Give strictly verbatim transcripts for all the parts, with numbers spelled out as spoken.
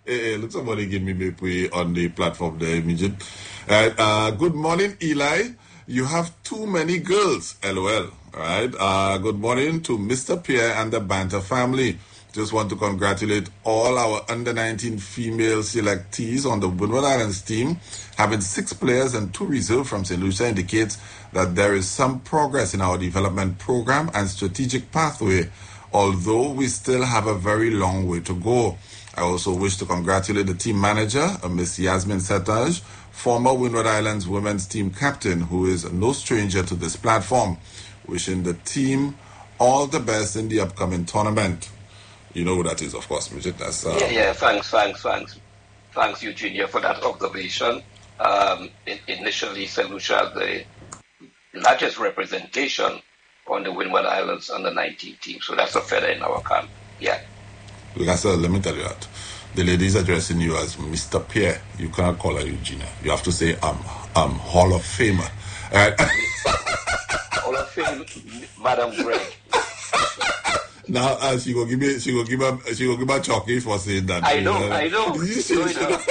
Hey, hey, look, somebody give me me on the platform there, immediate. Uh, uh, good morning, Eli. You have too many girls, LOL. All right. Uh, good morning to Mister Pierre and the Banter family. Just want to congratulate all our under nineteen female selectees on the Windward Islands team. Having six players and two reserve from Saint Lucia indicates that there is some progress in our development program and strategic pathway, although we still have a very long way to go. I also wish to congratulate the team manager, Miss Yasmin Setaj, former Windward Islands women's team captain, who is no stranger to this platform. Wishing the team all the best in the upcoming tournament. You know who that is, of course, Bridget. That's, uh... Yeah, yeah, thanks, thanks, thanks. Thanks, Eugenia, for that observation. Um, it, initially, Saint Lucia had the largest representation on the Windward Islands under nineteen team, so that's a feather in our camp. Yeah. Because, uh, let me tell you that. The lady is addressing you as Mister Pierre. You cannot call her Eugenia. You have to say, um, um, Hall of Famer. Uh, Hall of Fame, Madam Greg. Now, uh, she will give me, she will give me, she will give me Chucky for saying that. I know, uh, I know. she, she,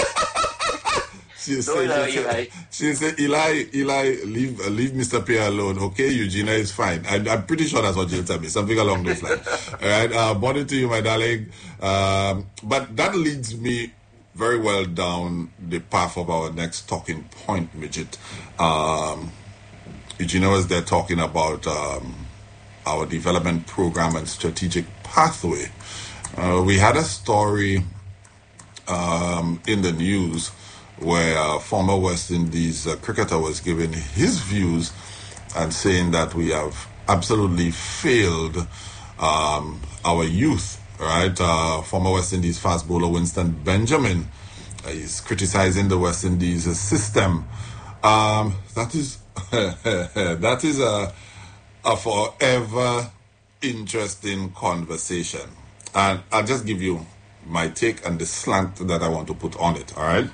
she, say, know, she, Eli. she said, Eli, Eli, leave, uh, leave Mister Pierre alone. Okay, Eugenia is fine. I, I'm pretty sure that's what she'll tell me. Something along those lines. All right. Uh, morning to you, my darling. Um, but that leads me very well down the path of our next talking point, Midget. Um, Eugenia was there talking about, um, our development program and strategic pathway. Uh, we had a story um, in the news where a former West Indies uh, cricketer was giving his views and saying that we have absolutely failed um, our youth, right? Uh, former West Indies fast bowler Winston Benjamin uh, is criticizing the West Indies system. Um, that is that is a a forever interesting conversation. And I'll just give you my take and the slant that I want to put on it, all right?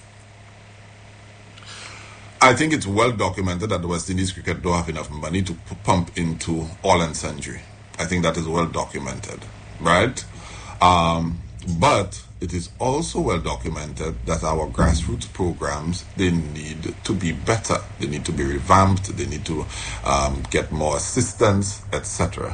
I think it's well documented that the West Indies cricket don't have enough money to p- pump into all and sundry. I think that is well documented, right? Um, but it is also well documented that our grassroots programs, they need to be better. They need to be revamped. They need to um, get more assistance, et cetera.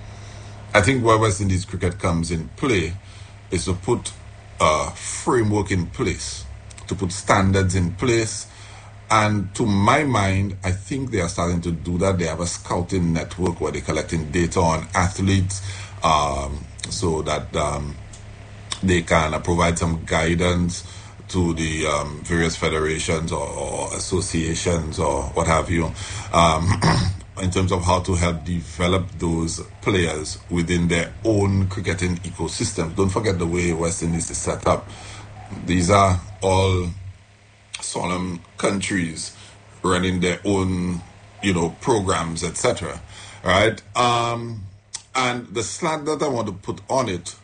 I think where West Indies cricket comes in play is to put a framework in place, to put standards in place. And to my mind, I think they are starting to do that. They have a scouting network where they're collecting data on athletes um, so that um, they can uh, provide some guidance to the um, various federations or, or associations or what have you um, in terms of how to help develop those players within their own cricketing ecosystem. Don't forget the way West Indies is set up. These are all solemn countries running their own, you know, programs, et cetera. Right? Um, and the slant that I want to put on it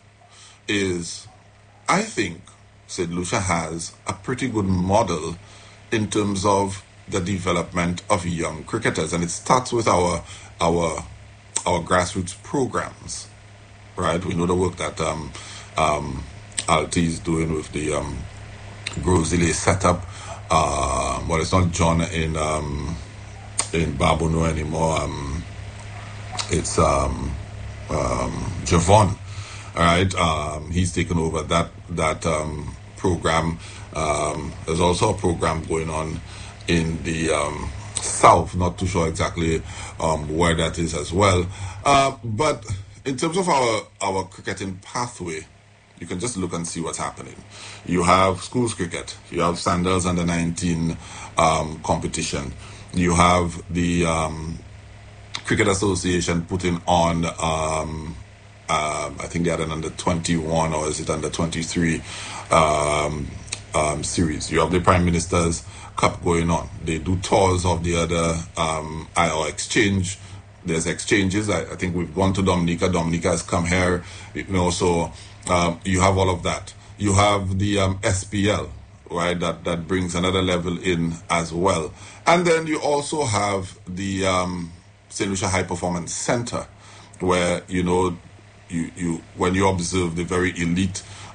is, I think Saint Lucia has a pretty good model in terms of the development of young cricketers, and it starts with our our our grassroots programs, right? We know the work that um, um, Alti is doing with the um, Grozile setup. Uh, well, it's not John in um, in Babono anymore. Um, it's um, um, Javon. All right, um, he's taken over that that um, program. Um, there's also a program going on in the um, south. Not too sure exactly um, where that is as well. Uh, but in terms of our our cricketing pathway, you can just look and see what's happening. You have schools cricket. You have Sandals under nineteen um, competition. You have the um, Cricket Association putting on. Um, Um, I think they had an under twenty-one or is it under twenty-three um, um, series. You have the Prime Minister's Cup going on. They do tours of the other um, I O exchange. There's exchanges. I, I think we've gone to Dominica. Dominica has come here. You know, so um, you have all of that. You have the um, S P L, right? That that brings another level in as well. And then you also have the um, Saint Lucia High Performance Center, where you know. You, you when you observe the very elite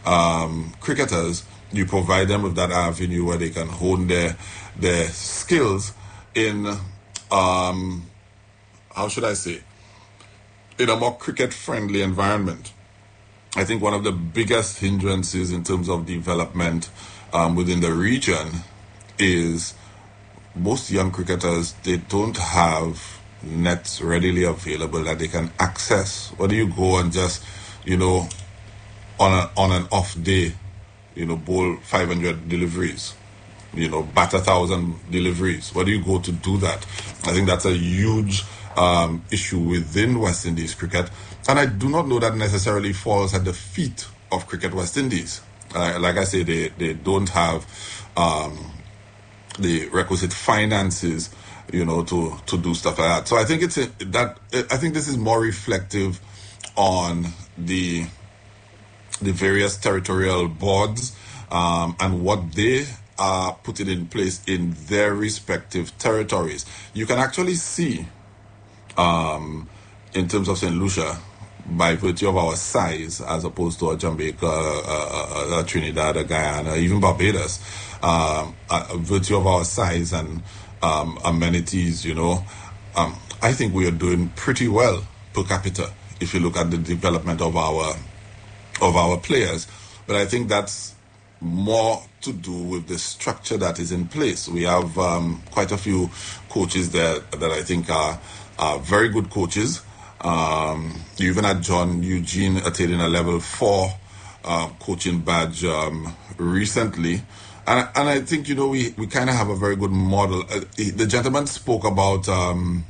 um, cricketers, you provide them with that avenue where they can hone their their skills in, um, how should I say, in a more cricket-friendly environment. I think one of the biggest hindrances in terms of development um, within the region is most young cricketers, they don't have nets readily available that they can access. Where do you go and just, you know, on a, on an off day, you know, bowl five hundred deliveries, you know, bat a thousand deliveries? Where do you go to do that? I think that's a huge um, issue within West Indies cricket. And I do not know that necessarily falls at the feet of Cricket West Indies. Uh, like I say, they, they don't have um, the requisite finances, you know, to, to do stuff like that. So I think it's a, that I think this is more reflective on the the various territorial boards um, and what they are putting in place in their respective territories. You can actually see, um, in terms of Saint Lucia, by virtue of our size, as opposed to a Jamaica, a, a, a Trinidad, a Guyana, even Barbados, um, a, a virtue of our size and um, amenities, you know, um, I think we are doing pretty well per capita if you look at the development of our of our players. But I think that's more to do with the structure that is in place. We have um, quite a few coaches there that I think are, are very good coaches. Um, you even had John Eugene attaining a level four uh, coaching badge um, recently. And, and I think, you know, we, we kind of have a very good model. Uh, the gentleman spoke about, um,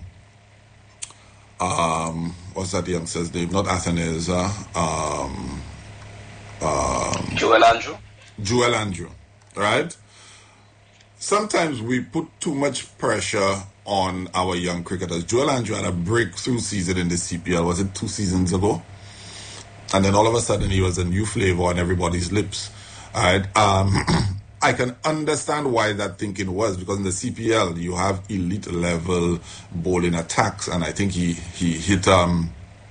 um, what's that youngster's name? Not Athens, uh, um, um, Joel Andrew. Joel Andrew, right? Sometimes we put too much pressure on our young cricketers. Joel Andrew had a breakthrough season in the C P L, was it two seasons ago? And then all of a sudden he was a new flavor on everybody's lips. All right. Um, I can understand why that thinking was, because in the C P L you have elite level bowling attacks, and I think he he hit um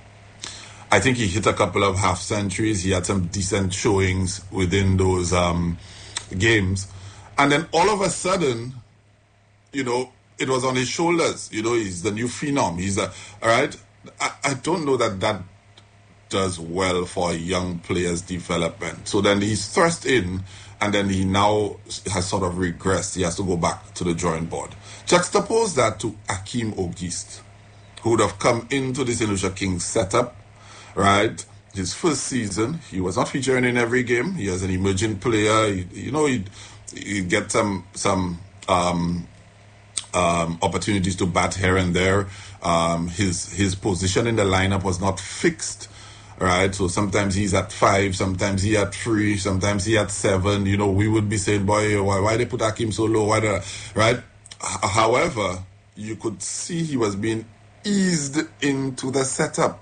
I think he hit a couple of half centuries. He had some decent showings within those um, games, and then all of a sudden, you know, it was on his shoulders. You know, he's the new phenom. He's a all right. I, I don't know that that does well for a young player's development. So then he's thrust in, and then he now has sort of regressed. He has to go back to the drawing board. Juxtapose that to Akeem Auguste, who would have come into the Saint Lucia Kings setup, right? His first season, he was not featuring in every game. He was an emerging player. He, you know, he'd, he'd get some some um, um, opportunities to bat here and there. Um, his his position in the lineup was not fixed, right? So sometimes he's at five, sometimes he at three, sometimes he at seven. You know, we would be saying, boy, why why they put Akeem so low? Why the, right? H- however, you could see he was being eased into the setup.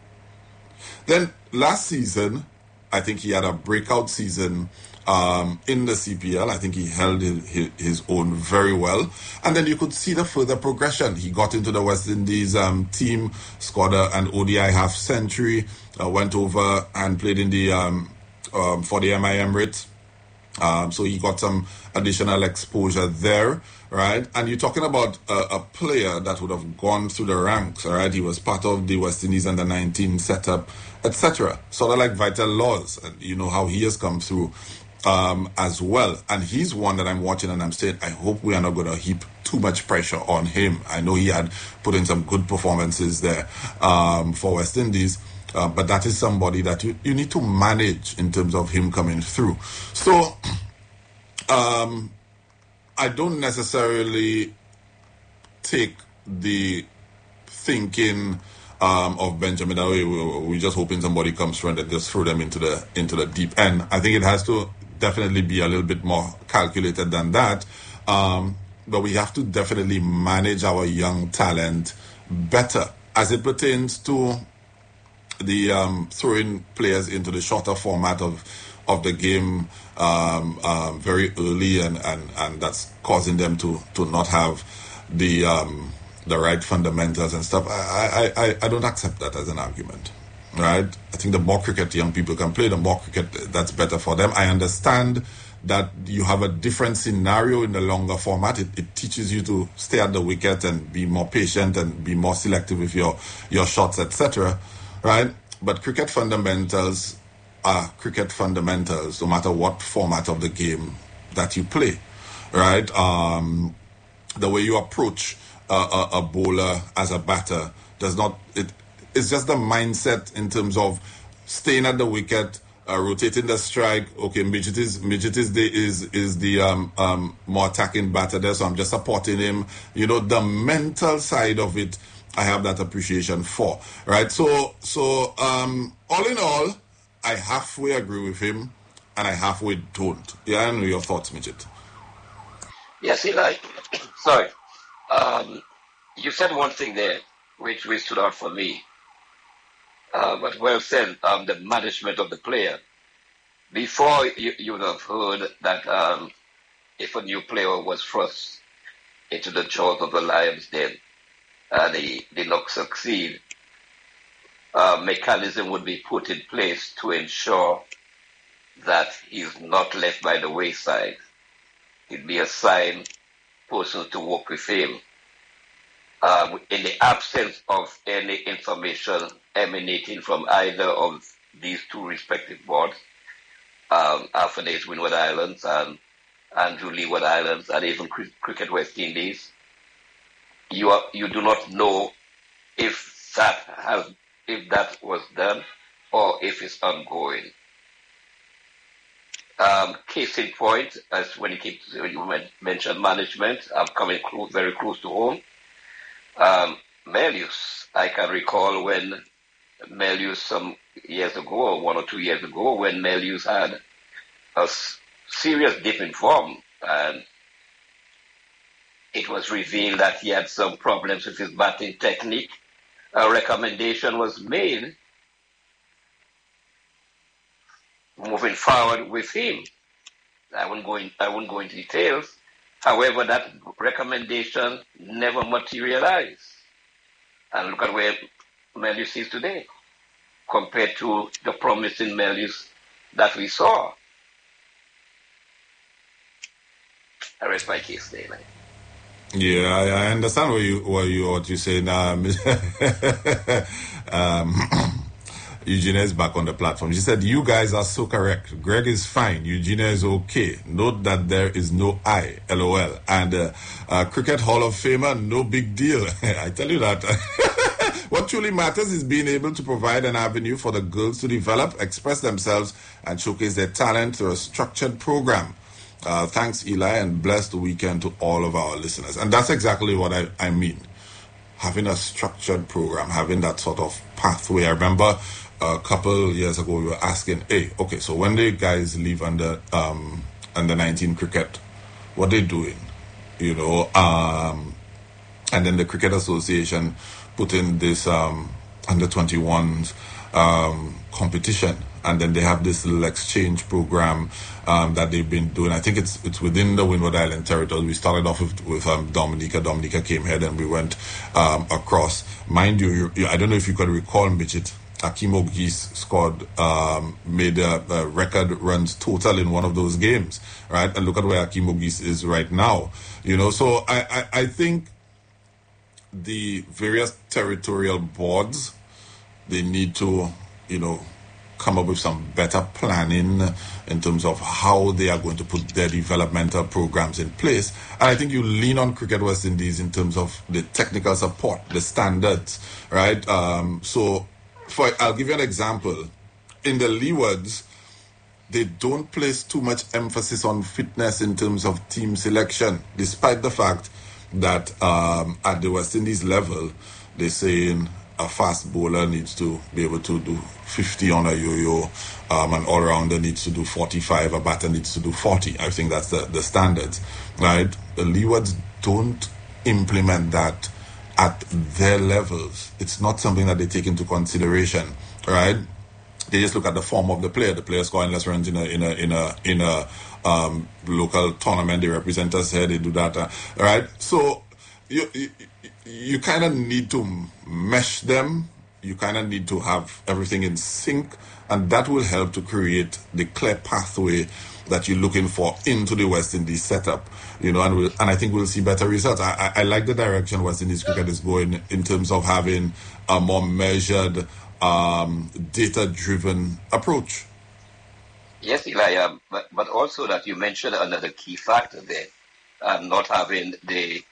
Then last season, I think he had a breakout season um, in the C P L. I think he held his, his own very well. And then you could see the further progression. He got into the West Indies um, team, scored a, an O D I half century, uh, went over and played in the um, um, for the M I Emirates. Um, so he got some additional exposure there, right? And you're talking about a, a player that would have gone through the ranks, all right? He was part of the West Indies under nineteen setup, et cetera. Sort of like Vital Laws, and you know how he has come through um, as well. And he's one that I'm watching, and I'm saying, I hope we are not going to heap too much pressure on him. I know he had put in some good performances there um, for West Indies. Uh, but that is somebody that you, you need to manage in terms of him coming through. So um, I don't necessarily take the thinking um, of Benjamin that way. We're just hoping somebody comes through and then just throw them into the into the deep end. I think it has to definitely be a little bit more calculated than that. Um, but we have to definitely manage our young talent better as it pertains to the um, throwing players into the shorter format of of the game um, um, very early, and, and, and that's causing them to, to not have the um, the right fundamentals and stuff. I, I, I, I don't accept that as an argument. right? I think the more cricket young people can play, the more cricket that's better for them. I understand that you have a different scenario in the longer format. It, it teaches you to stay at the wicket and be more patient and be more selective with your, your shots, et cetera, right? But cricket fundamentals are cricket fundamentals, no matter what format of the game that you play, right? Um, the way you approach a, a, a bowler as a batter does not, it, it's just the mindset in terms of staying at the wicket, uh, rotating the strike. Okay, Midget is, Midget is the, is, is the um, um, more attacking batter there, so I'm just supporting him. You know, the mental side of it, I have that appreciation for, right? So, so um, all in all, I halfway agree with him, and I halfway don't. Yeah, I know your thoughts, Midget. Yes, Eli. Sorry. Um, you said one thing there, which, which stood out for me. Uh, but well said, um, the management of the player. Before, you, you would have heard that um, if a new player was thrust into the jaws of the Lions den, and he did not succeed, a mechanism would be put in place to ensure that he's not left by the wayside. He'd be assigned persons to work with him. Um, in the absence of any information emanating from either of these two respective boards, um, Alpha Days Windward Islands and Andrew Leeward Islands, and even Cricket West Indies, you are, you do not know if that has if that was done or if it's ongoing. Um, case in point, as when you keep when you mentioned management, I'm coming close, very close to home. Um, Melius, I can recall when Melius some years ago, one or two years ago, when Melius had a serious dip in form, and it was revealed that he had some problems with his batting technique. A recommendation was made moving forward with him. I won't go in, I won't go into details. However, that recommendation never materialized. And look at where Melius is today compared to the promising Melius that we saw. I rest my case there, man. Yeah, I, I understand what you what you what you saying. Um, um, Eugenia is back on the platform. She said, "You guys are so correct. Greg is fine. Eugenia is okay. Note that there is no I. LOL. And uh, uh, Cricket Hall of Famer, no big deal. I tell you that." What truly matters is being able to provide an avenue for the girls to develop, express themselves, and showcase their talent through a structured program. Uh, thanks, Eli, and blessed weekend to all of our listeners. And that's exactly what I, I mean. Having a structured program, having that sort of pathway. I remember a couple years ago we were asking, hey, okay, so when the guys leave under um, under nineteen cricket, what they doing? You know, um, and then the Cricket Association put in this um, under twenty-ones um, competition. And then they have this little exchange program um, that they've been doing. I think it's it's within the Windward Island territory. We started off with, with um, Dominica. Dominica came here, then we went um, across. Mind you, you, you, I don't know if you could recall, Midget, Akeem Ogis scored, um, made a, a record runs total in one of those games, right? And look at where Akeem Ogis is right now. You know, so I, I, I think the various territorial boards, they need to, you know, come up with some better planning in terms of how they are going to put their developmental programs in place. And I think you lean on Cricket West Indies in terms of the technical support, the standards, right? Um, so for I'll give you an example. In the Leewards, they don't place too much emphasis on fitness in terms of team selection, despite the fact that um, at the West Indies level, they're saying a fast bowler needs to be able to do fifty on a yo-yo, um, an all-rounder needs to do forty-five, a batter needs to do forty. I think that's the, the standards, right? The Leewards don't implement that at their levels. It's not something that they take into consideration, right? They just look at the form of the player. The player scoring less runs in a in a in a in a um, local tournament. They represent us here. They do that, uh, right? So you you, you kind of need to mesh them you kind of need to have everything in sync, and that will help to create the clear pathway that you're looking for into the West Indies setup, you know, and we'll, and I think we'll see better results. I, I, I like the direction West Indies cricket is going in terms of having a more measured, um, data-driven approach. Yes, Eli, um, but, but also that you mentioned another key factor there, um, not having the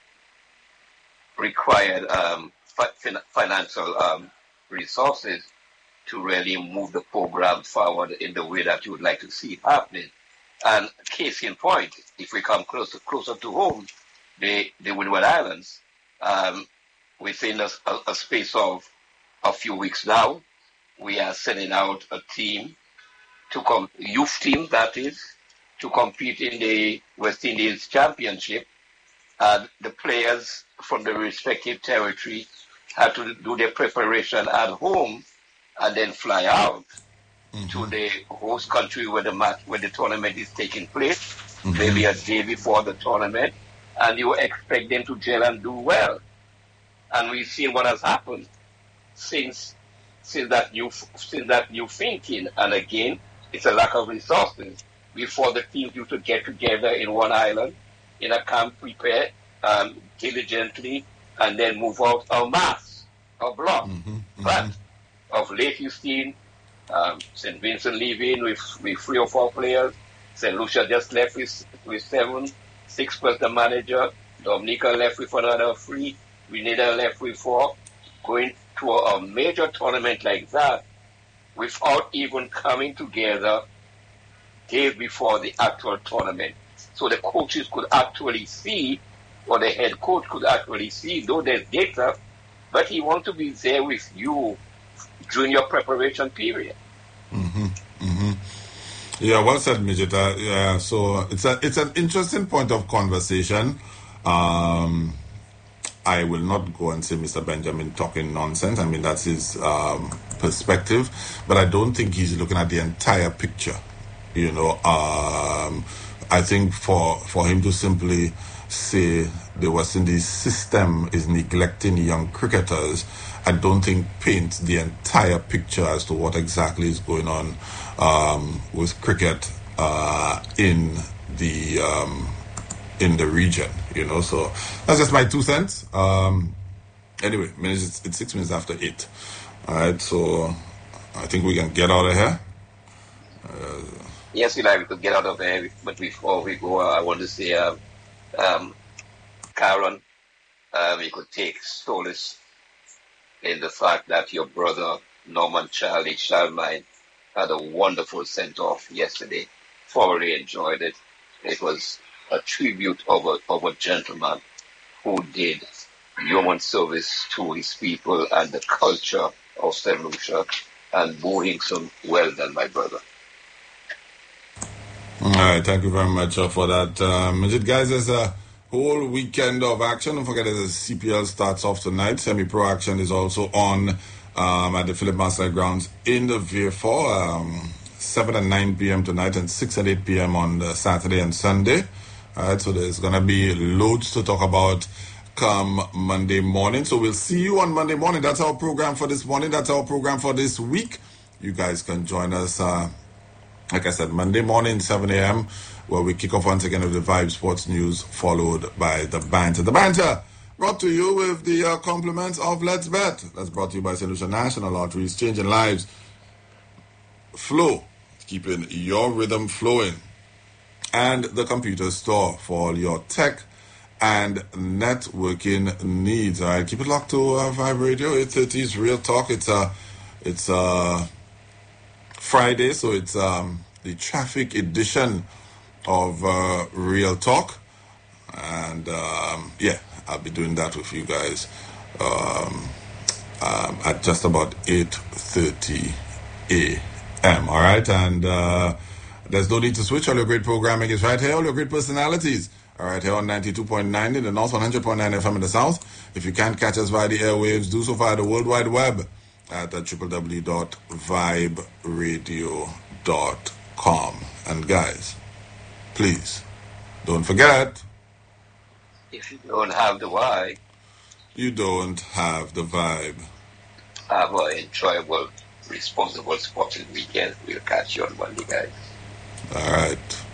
required um, fi- financial um, resources to really move the program forward in the way that you would like to see it happening. And case in point, if we come closer closer to home, the, the Windward Islands, um, within a, a, a space of a few weeks now, we are sending out a team, to com- youth team that is, to compete in the West Indies Championship. And the players from the respective territory have to do their preparation at home and then fly out mm-hmm. to the host country where the match, where the tournament is taking place, mm-hmm. maybe a day before the tournament, and you expect them to gel and do well. And we've seen what has happened since since that new since that new thinking. And again, it's a lack of resources. Before, the teams used to get together in one island, in a camp, prepare um, diligently, and then move out en masse, or block. Mm-hmm. Mm-hmm. But of late, you've seen um, Saint Vincent leaving with, with three or four players. Saint Lucia just left with, with seven, six plus the manager. Dominica left with another three. Grenada left with four. Going to a, a major tournament like that without even coming together days before the actual tournament. So the coaches could actually see, or the head coach could actually see, though there's data, but he wants to be there with you during your preparation period. Mm-hmm. Mm-hmm. Yeah, well said, Midget. Uh, yeah, so it's a it's an interesting point of conversation. Um, I will not go and say Mister Benjamin talking nonsense. I mean, that's his um, perspective, but I don't think he's looking at the entire picture. You know, um, I think for for him to simply say the West Indies system is neglecting young cricketers, I don't think paints the entire picture as to what exactly is going on um, with cricket uh, in the um, in the region. You know, so that's just my two cents. Um, anyway, it's, it's six minutes after eight. All right, so I think we can get out of here. Uh, yes, we like we could get out of here, but before we go, uh, I want to say, um, um, Karen, um, you could take solace in the fact that your brother Norman Charlie Shalmine had a wonderful send-off yesterday. Thoroughly enjoyed it. It was a tribute of a, of a gentleman who did human service to his people and the culture of Saint Lucia. And Bo Hinkson, well done, my brother. All right, thank you very much uh, for that. Um, guys, there's a whole weekend of action. Don't forget that the C P L starts off tonight. Semi-pro action is also on um, at the Philip Master Grounds in the V four, um, seven and nine p.m. tonight and six and eight p.m. on the Saturday and Sunday. All right, so there's going to be loads to talk about come Monday morning. So we'll see you on Monday morning. That's our program for this morning. That's our program for this week. You guys can join us, uh, like I said, Monday morning, seven a.m., where we kick off once again with the Vibe Sports News, followed by the Banter. The Banter brought to you with the uh, compliments of Let's Bet. That's brought to you by Saint Lucia National Lotteries, changing lives. Flow, keeping your rhythm flowing. And the Computer Store for all your tech and networking needs. All right, keep it locked to uh, Vibe Radio. eight thirty is Real Talk. It's a, it's a Friday, so it's um, the traffic edition of uh, Real Talk. And um, yeah, I'll be doing that with you guys um, um, at just about eight thirty a.m. All right, and uh, there's no need to switch. All your great programming is right here. All your great personalities are right here on ninety-two point nine in the north, one hundred point nine F M in the south. If you can't catch us via the airwaves, do so via the World Wide Web at w w w dot vibe radio dot com. And guys, please, don't forget, if you don't have the why, you don't have the vibe. Have an enjoyable, responsible sporting weekend. We'll catch you on Monday, guys. All right.